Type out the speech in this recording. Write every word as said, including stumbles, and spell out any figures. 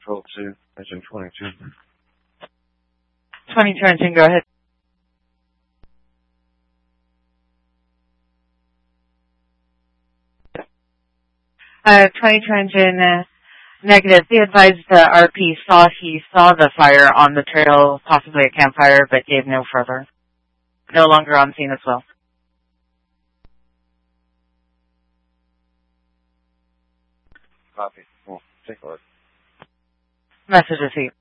Control two, engine twenty-two. twenty-two engine, go ahead. Uh, twenty-two engine, uh, negative. Be advised the R P saw he saw the fire on the trail, possibly a campfire, but gave no further. No longer on scene as well. Copy. Well, take a look. Message received.